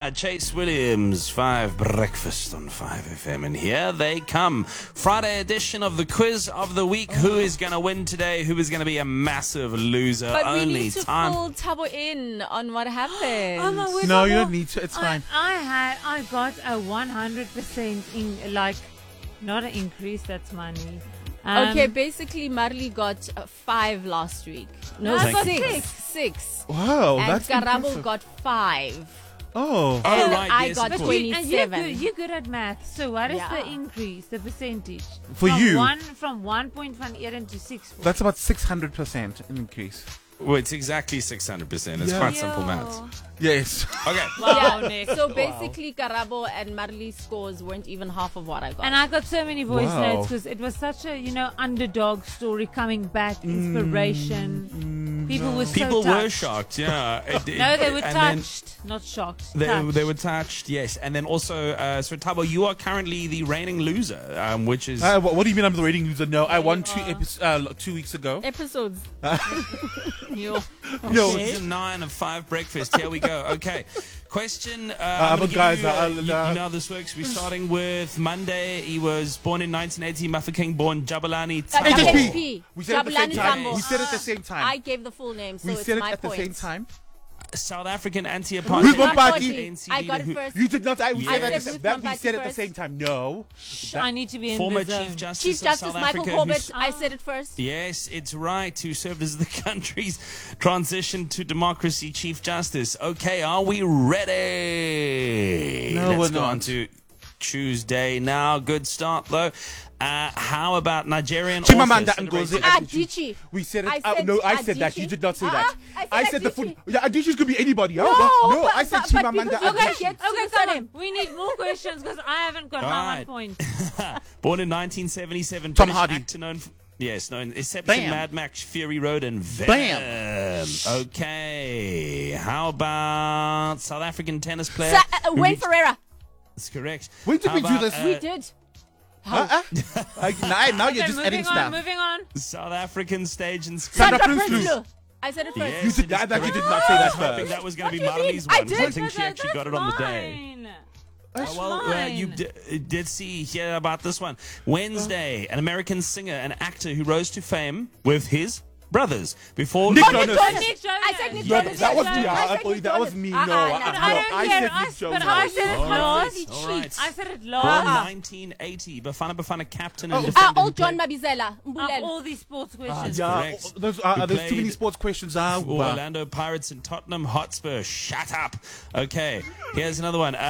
Chase Williams, 5 Breakfast on 5FM. And here they come. Friday edition of the Quiz of the Week. Who is going to win today? Who is going to be a massive loser? But Only we need to time. pull Thabo in on what happened. Oh, my word, No, you Thabo. don't need to. It's fine. I got a 100% not an increase. That's money. Okay, basically Marley got 5 last week. No, I got 6. six. 6. Wow, And that's Karabo impressive. got 5. Oh. Oh, And right, I yes, got of But course. you, and 27. you're good at math. So what is Yeah. the increase, the percentage? For from you? From 1.1 to 6. That's about 600% increase. Well, it's exactly 600%. It's Yeah. quite simple maths. Yes. Okay. Wow, Yeah. Nick. So basically Karabo and Marley's scores weren't even half of what I got. And I got so many voice Wow. notes because it was such a, underdog story coming back, inspiration. People were so People touched. were shocked, yeah. No, they were and then touched, not shocked. They touched. were touched, yes. And then also, so Thabo, you are currently the reigning loser, which is... What do you mean I'm the rating loser? No, I won you are. 2 weeks ago. Episodes. You- No. Season 9 of 5 Breakfast. Here we go. Okay. Question. but I'm gonna give guys, you, you know how this works. We're starting with Monday. He was born in 1980. Mafeking born Jabulani Tambo. HSP. We said it at the same Jabulani time. Tambo. We said it at the same time. I gave the full name, so We it's said it my at the point. same time. South African Ruth anti-apartheid. Mbeki. I got it first. You did not. We Yeah. said I it said at the- that Ruth we said it at the Mbeki same time. No. I need to be in Former the zone. Chief Justice Chief of Justice South Michael Africa. Corbett. I said it first. Yes, it's right. Who served as the country's transition to democracy Chief Justice. Okay, are we ready? No, Let's we're go not. on to Tuesday now. Good start, though. How about Nigerian Chimamanda author Ngozi celebrated- Adichie. We said it. I said No, I said that. Adichie. You did not say that. I said said the Adichie. food. Yeah, Adichie's could be anybody. No, No, but- I said but Chimamanda because you guys Adichie. get to Okay, the come surname. on. We need more questions because I haven't got my Alright. 1 point. Born in 1977, Tom British Hardy. actor known for, Inception, Bam. Mad Max, Fury Road, and Venom. Okay, how about South African tennis player? who Wayne reached- Ferreira. That's correct. When did How we do about, this? We did. Now you're Okay, just adding moving on, stuff. moving on. South African stage and screen. Sandra Sandra Prinsloo. Prinsloo. I said it first. Yes, You did it that. is That you correct. did not say that I was hoping first. that was going to be What do you Marley's mean? I one. did. I think she actually got it on the day. Fine. You did hear about this one. Wednesday, an American singer and actor who rose to fame with his brothers before Nick Nick Jonas. Jonas. Nick Jonas. I said Nick No, Jonas. that was me. I said I Nick thought that was Jonas. me. No, I I don't said hear Nick us, Jonas. but I said it All last. right, all right. I said it Born last. 1980, Bafana captain and defender. Oh, who John played Mabizela. Mbulelo. All these sports questions. Yeah, Correct. there's Who too many played sports questions. for Orlando Pirates and Tottenham Hotspur. Shut up. Okay, here's another one.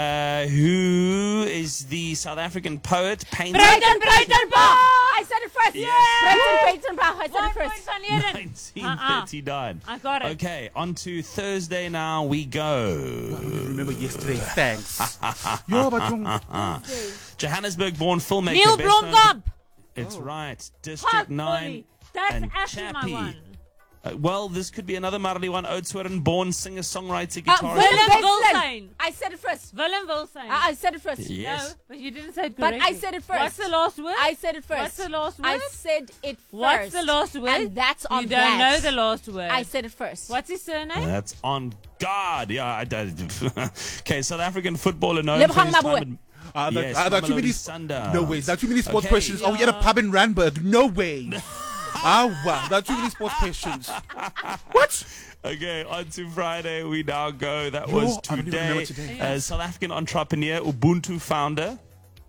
Who is the South African poet, painter? Brayden Braydenbach. I said it first. Yes. Brayden Braydenbach. I said 1 it point first. van Eden. 1939. I got it. Okay, on to Thursday now we go. Remember yesterday? Thanks. Yo, but Johannesburg-born filmmaker. Neil best known- Blomkamp. It's right. Fuck, District 9. Ollie. That's and actually my Chappie. one. Well, this could be another Marley one. Oudtshoorn-born singer-songwriter, Willem guitarist. Willem Westland. Wilson. I said it first. Willem Wilson. I said it first. Yes. No, but you didn't say it But correctly. I said it first. What's the last word? I said it first. What's the last word? I said it first. What's the last word? And that's on You don't that. know the last word. I said it first. What's his surname? That's on God. Yeah, I did. Okay, South African footballer known Lebogang for his Mabue. time there Yes, are too many. Mamelodi Sundowns. No way. There are too many sports Okay. questions. Oh, we had a pub in Randburg. No way. Wow. There are too many sports questions. What? Okay, on to Friday we now go. That Yo, was I don't even remember today. today. South African entrepreneur, Ubuntu founder.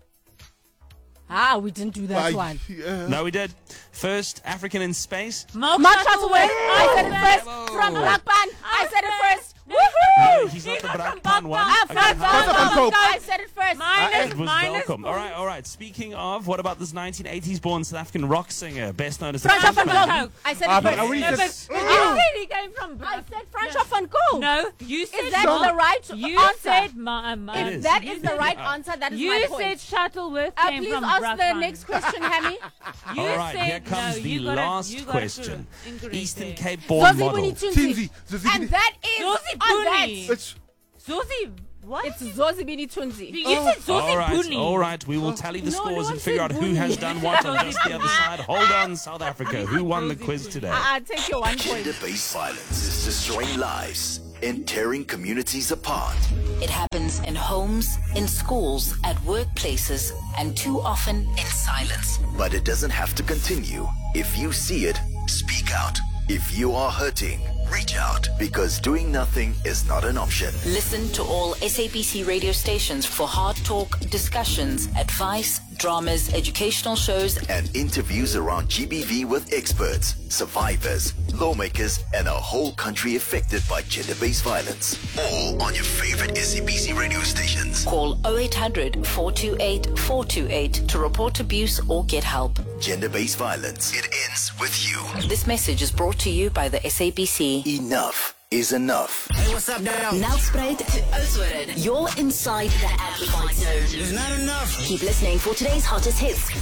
We didn't do that one. No, we did. First African in space. Mark Mark Shuttleworth. Shuttleworth. I said it first. Bravo. From Blackburn. I said it first. No, Woohoo! he's not the from Brakpan one. Brakpan. Okay, From Welcome, Cope. I said it first. It was Minus welcome. All right. Speaking of, what about this 1980s born South African rock singer, best known as the Francois van Frontman? Gogh. I said Ah, it but first. I already No, just- but you said he came from. I said Francois van Gogh. No, you said Is that Mark- the right You answer? said It If is. that is the right answer, that is my You point. said Shuttleworth came Please from ask the Brakpan. next question, Hammy. You All right, said here comes no, the you got it- last you got it question. incorrect Eastern there. Cape born Zosi model. Bini Tunzi. And that is Zosi on that. Buni. It's Zosi, what? It's Zosi Bini Tunzi. You said Zosi All Buni. right. We will tally the No, scores no and one figure out said who Buni. has done what on just the other side. Hold on, South Africa. Who won the quiz today? Take your 1 point. Gender-based violence is destroying lives and tearing communities apart. It happened violence in homes, in schools, at workplaces, and too often in silence. But it doesn't have to continue. If you see it, speak out. If you are hurting, reach out, because doing nothing is not an option. Listen to all SABC radio stations for hard talk, discussions, advice, dramas, educational shows, And interviews around GBV with experts, survivors, lawmakers, and a whole country affected by gender-based violence. All on your favorite SABC radio stations. Call 0800 428 428 to report abuse or get help. Gender-based violence. It ends with you. This message is brought to you by the SABC. Enough is enough. Hey, what's up, now? Nelspruit to Oudtshoorn. You're inside the amplified zone. It's not enough. Keep listening for today's hottest hits.